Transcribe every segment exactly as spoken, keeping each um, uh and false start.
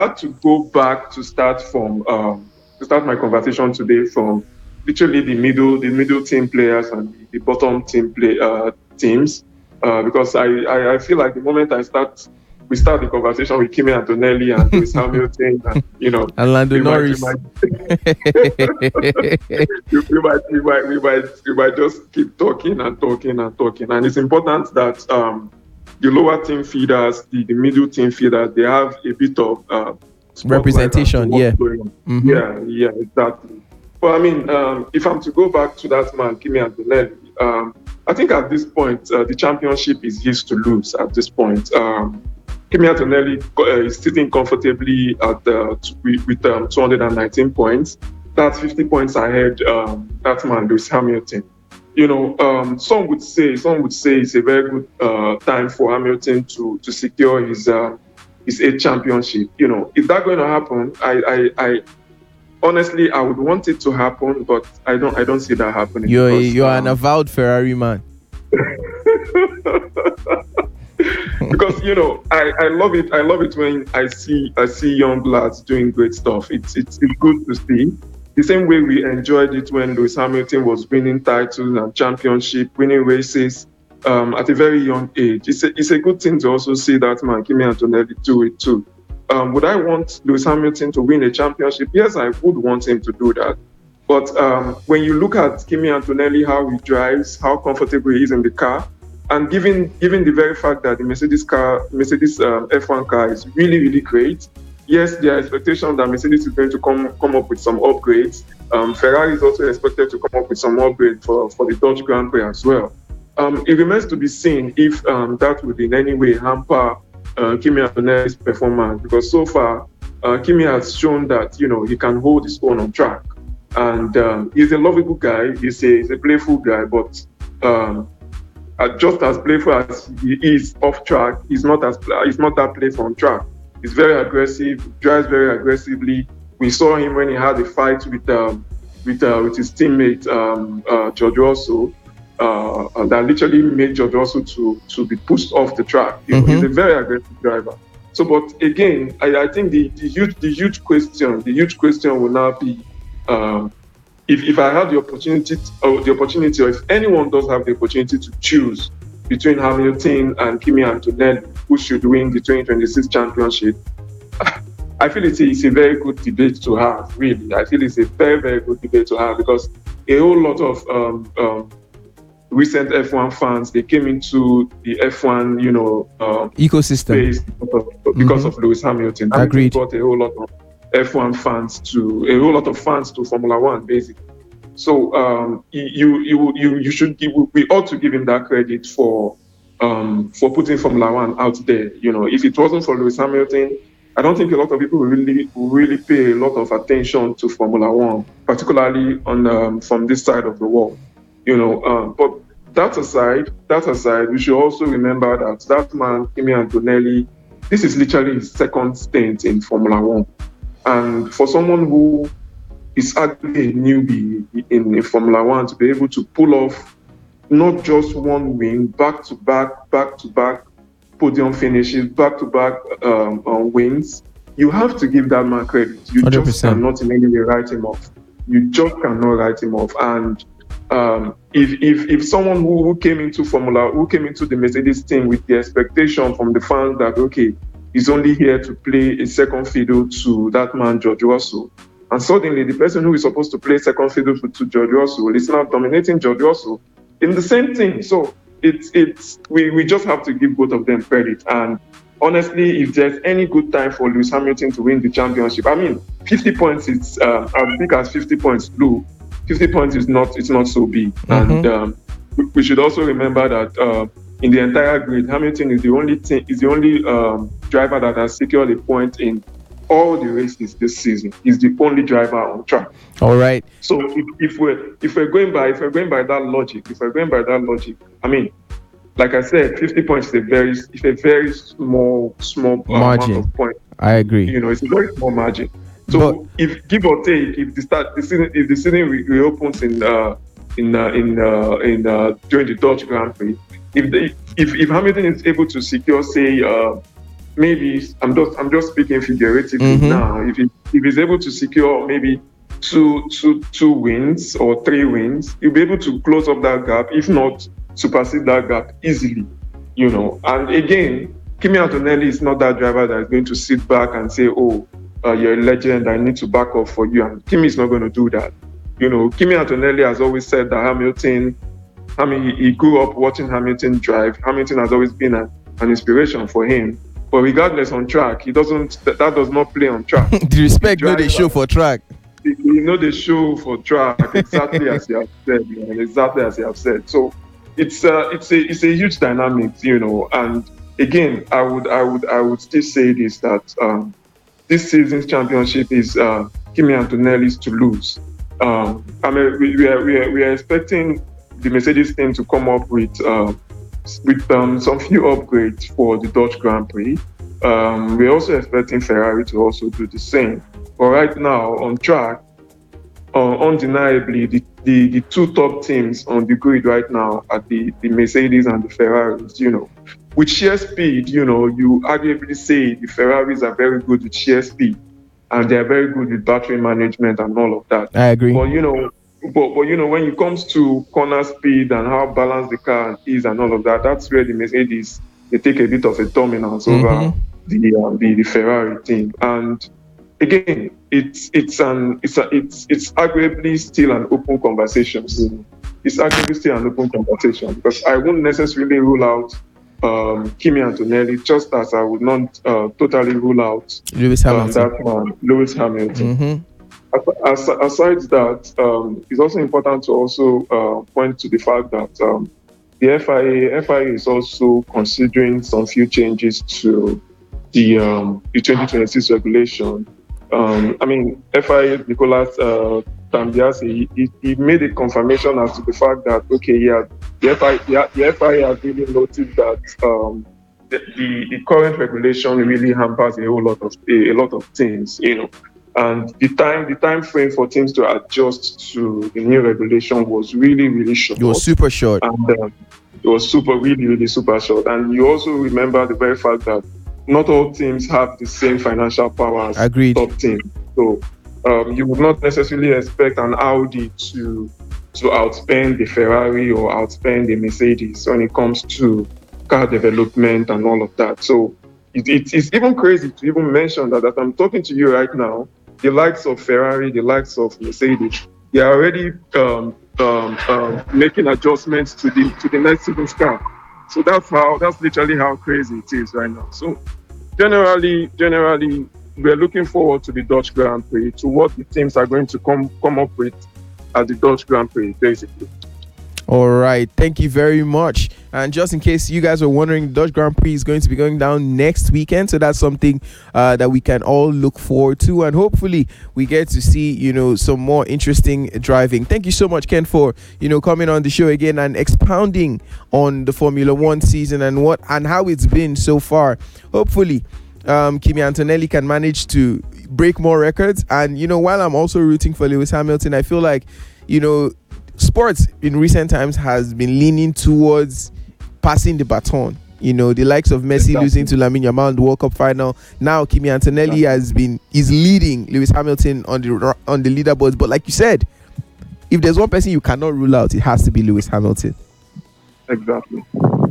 had to go back to start from um, to start my conversation today from literally the middle the middle team players and the, the bottom team play uh, teams uh, because I, I I feel like the moment I start we start the conversation with Kimi Antonelli and Lewis Hamilton and you know And Lando we might we Norris. might we, we might we might we might we might just keep talking and talking and talking and it's important that um the lower team feeders, the, the middle team feeders, they have a bit of uh, spotlight as to Representation, what's yeah. going on. Mhm. Yeah, yeah, exactly. But I mean, um, if I'm to go back to that man, Kimi Antonelli, um, I think at this point, uh, the championship is his to lose at this point. Um, Kimi Antonelli uh, is sitting comfortably at uh, t- with, with um, two hundred nineteen points. That's fifty points ahead. Um, that man, Lewis Hamilton. You know, um, some would say, some would say it's a very good uh, time for Hamilton to to secure his uh, his eighth championship. You know, is that going to happen? I, I, I honestly, I would want it to happen, but I don't, I don't see that happening. You're because, you're an um, avowed Ferrari man. because you know, I, I love it. I love it when I see I see young lads doing great stuff. It's it's, it's good to see. The same way we enjoyed it when Lewis Hamilton was winning titles and championship, winning races um, at a very young age. It's a, it's a good thing to also see that man, Kimi Antonelli, do it too. Um, would I want Lewis Hamilton to win a championship? Yes, I would want him to do that. But um, when you look at Kimi Antonelli, how he drives, how comfortable he is in the car, and given given the very fact that the Mercedes car, Mercedes um, F one car is really, really great, yes, there are expectations that Mercedes is going to come come up with some upgrades. Um, Ferrari is also expected to come up with some upgrades for, for the Dutch Grand Prix as well. Um, it remains to be seen if um, that would in any way hamper uh, Kimi Antonelli's performance, because so far uh, Kimi has shown that you know he can hold his own on track, and um, he's a lovable guy. He's a, he's a playful guy, but um, uh, just as playful as he is off track, he's not as he's not that playful on track. He's very aggressive, drives very aggressively. We saw him when he had a fight with um, with uh, with his teammate um, uh, George Russell, uh, and that literally made George Russell to to be pushed off the track. You know, Mhm. he's a very aggressive driver. So, but again, I, I think the, the huge the huge question the huge question will now be um, if if I have the opportunity to, or the opportunity, or if anyone does have the opportunity to choose between Hamilton and Kimi Antonelli, who should win the twenty twenty-six championship, I feel it's a, it's a very good debate to have, really. I feel it's a very, very good debate to have because a whole lot of um, um, recent F one fans, they came into the F one, you know, uh, Ecosystem. space because of, because Mhm. of Lewis Hamilton. Hamilton Agreed. brought a whole lot of F one fans to, a whole lot of fans to Formula One, basically. So um, you you you you should give, we ought to give him that credit for um, for putting Formula One out there. You know, if it wasn't for Lewis Hamilton, I don't think a lot of people will really will really pay a lot of attention to Formula One, particularly on um, from this side of the world. You know, um, but that aside, that aside, we should also remember that that man, Kimi Antonelli, this is literally his second stint in Formula One, and for someone who is actually a newbie in, in Formula One to be able to pull off not just one win, back to back, back to back podium finishes, back to back um, uh, wins, you have to give that man credit. You one hundred just percent. cannot in any way write him off. You just cannot write him off. And um, if if if someone who, who came into Formula, who came into the Mercedes team with the expectation from the fans that okay, he's only here to play a second fiddle to that man George Russell, and suddenly the person who is supposed to play second fiddle to, to George Russell is now dominating George Russell in the same thing. So it's it's we, we just have to give both of them credit. And honestly, if there's any good time for Lewis Hamilton to win the championship, I mean, fifty points is um, as big as fifty points blue. fifty points is not it's not so big. Mhm. And um, we, we should also remember that uh, in the entire grid, Hamilton is the only thing, is the only um, driver that has secured a point in all the races this season. He's the only driver on track. All right. So if, if we're if we're going by if we're going by that logic, if we're going by that logic, I mean, like I said, fifty points is a very it's a very small small uh, Margin. amount of points. I agree. You know, it's a very small margin. So But- if give or take, if the start the season if the season re- reopens in uh, in uh, in uh, in uh, during the Dutch Grand Prix, if the if if Hamilton is able to secure say uh, maybe I'm just I'm just speaking figuratively Mm-hmm. now. If he if he's able to secure maybe two two two wins or three wins, he'll be able to close up that gap, if not supersede that gap easily. You know, and again, Kimi Antonelli is not that driver that is going to sit back and say, "Oh, uh, you're a legend. I need to back up for you." And Kimi is not going to do that. You know, Kimi Antonelli has always said that Hamilton. I mean, he, he grew up watching Hamilton drive. Hamilton has always been a, an inspiration for him. But regardless on track, he doesn't. That, that does not play on track. The respect no they show for track. You know the show for track exactly as you have said, man, exactly as you have said. So it's uh, it's a it's a huge dynamic, you know. And again, I would I would I would still say this that um, this season's championship is uh, Kimi Antonelli's to lose. Um, I mean, we, we are we are we are expecting the Mercedes team to come up with uh, with um, some few upgrades for the Dutch Grand Prix. Um, we're also expecting Ferrari to also do the same. But right now, on track, uh, undeniably, the, the, the two top teams on the grid right now are the, the Mercedes and the Ferraris, you know. With sheer speed, you know, you arguably say the Ferraris are very good with sheer speed, and they're very good with battery management and all of that. I agree. But, you know, but, but you know, when it comes to corner speed and how balanced the car is and all of that, that's where the Mercedes, they take a bit of a dominance mm-hmm. over the, um, the the Ferrari team. And again, it's it's an it's a, it's it's arguably still an open conversation. It's arguably still an open conversation because I wouldn't necessarily rule out um, Kimi Antonelli, just as I would not uh, totally rule out Lewis Hamilton. Um, that man, Lewis Hamilton. Mm-hmm. As, aside that, um, it's also important to also uh, point to the fact that um, the F I A F I A is also considering some few changes to the um, the twenty twenty-six regulation. Um, I mean, F I A Nicolas uh, Tambiasi, he, he made a confirmation as to the fact that okay, yeah, the F I A, the F I A has really noticed that um, the, the, the current regulation really hampers a whole lot of a, a lot of things, you know. And the time the time frame for teams to adjust to the new regulation was really really short. It was super short. And uh, it was super really really super short. And you also remember the very fact that not all teams have the same financial power as Agreed. top teams. So um, you would not necessarily expect an Audi to to outspend the Ferrari or outspend the Mercedes when it comes to car development and all of that. So it, it, it's even crazy to even mention that as I'm talking to you right now, the likes of Ferrari, the likes of Mercedes, they are already um, um, um, making adjustments to the to the next season's car. So that's how that's literally how crazy it is right now. So generally, generally, we're looking forward to the Dutch Grand Prix, to what the teams are going to come come up with at the Dutch Grand Prix, basically. All right, thank you very much. And just in case you guys were wondering, the Dutch Grand Prix is going to be going down next weekend, so that's something uh, that we can all look forward to, and hopefully we get to see, you know, some more interesting driving. Thank you so much, Ken, for, you know, coming on the show again and expounding on the Formula One season and what and how it's been so far. Hopefully, um, Kimi Antonelli can manage to break more records. And, you know, while I'm also rooting for Lewis Hamilton, I feel like, you know, sports in recent times has been leaning towards passing the baton. You know, the likes of Messi exactly. losing to Lamine Yamal in the World Cup final. Now Kimi Antonelli exactly. has been is leading Lewis Hamilton on the on the leaderboards. But like you said, if there's one person you cannot rule out, it has to be Lewis Hamilton. Exactly.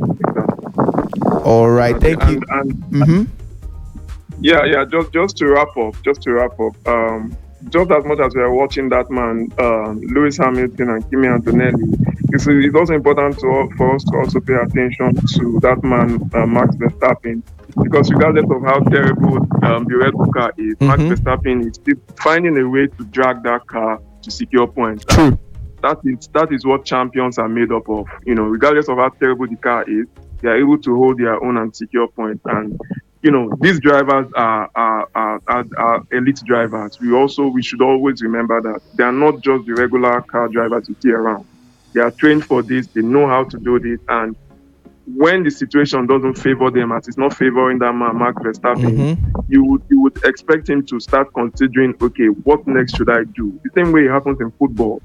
Exactly. All right, thank and, you. And, mm-hmm. Yeah, yeah. Just just to wrap up, just to wrap up. Um, Just as much as we are watching that man, um, Lewis Hamilton and Kimi Antonelli, it's, it's also important to, for us to also pay attention to that man, uh, Max Verstappen, because regardless of how terrible um, the Red Bull car is, mm-hmm. Max Verstappen is still finding a way to drag that car to secure points. True. That is that is what champions are made up of. You know, regardless of how terrible the car is, they are able to hold their own and secure points. And you know, these drivers are, are, are, are, are elite drivers. We also, we should always remember that they are not just the regular car drivers you see around. They are trained for this. They know how to do this. And when the situation doesn't favor them, as it's not favoring that man, Max Verstappen, mm-hmm. you would you would expect him to start considering, okay, what next should I do? The same way it happens in football.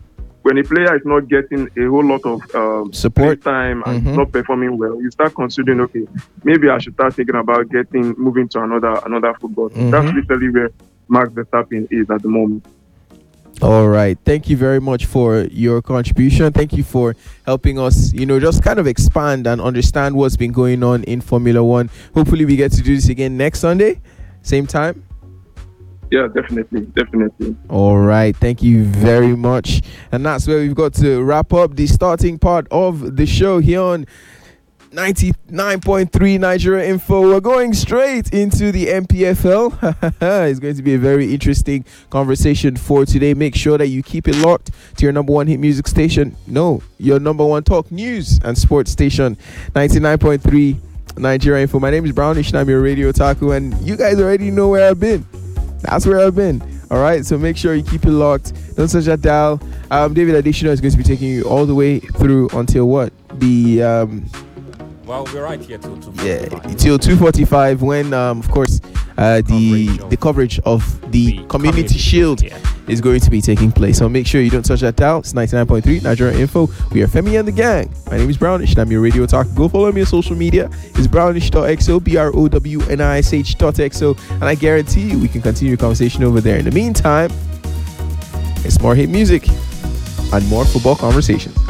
when a player is not getting a whole lot of um, Support. time and Mhm. not performing well, you start considering, okay, maybe I should start thinking about getting moving to another another football team. That's Mhm. literally where Max Verstappen is at the moment. All right. Thank you very much for your contribution. Thank you for helping us, you know, just kind of expand and understand what's been going on in Formula One. Hopefully, we get to do this again next Sunday, same time. Yeah, definitely, definitely. All right. Thank you very much. And that's where we've got to wrap up the starting part of the show here on ninety-nine point three Nigeria Info. We're going straight into the M P F L. It's going to be a very interesting conversation for today. Make sure that you keep it locked to your number one hit music station. No, your number one talk news and sports station, ninety-nine point three Nigeria Info. My name is Brownish and I'm your radio otaku, and you guys already know where I've been. That's where I've been. All right, so make sure you keep it locked. Don't touch that dial. Um, David Additional is going to be taking you all the way through until what? The um, Well, we're right here till two yeah, forty-five. till two forty-five when, um, of course, uh, the Coverage of the coverage of the, the Community, Community Shield Shield, yeah. is going to be taking place. So make sure you don't touch that dial. It's ninety-nine point three Nigeria Info. We are Femi and the gang. My name is Brownish and I'm your radio talk. Go follow me on social media. It's brownish dot x o, B R O W N I S H dot x o. And I guarantee you we can continue the conversation over there. In the meantime, it's more hit music and more football conversations.